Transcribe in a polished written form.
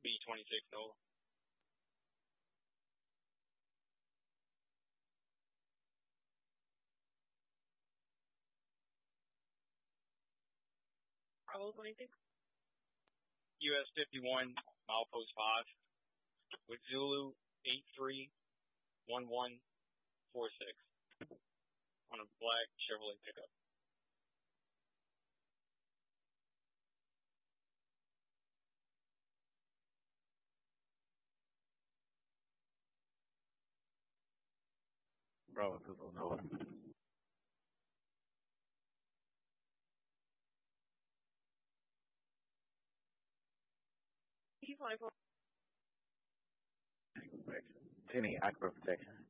B26 Nova. Probably. US 51 milepost 5 with Zulu 831146 on a black Chevrolet pickup. Bravo 2 Nova. He's like, Tenny, Aqua Protection.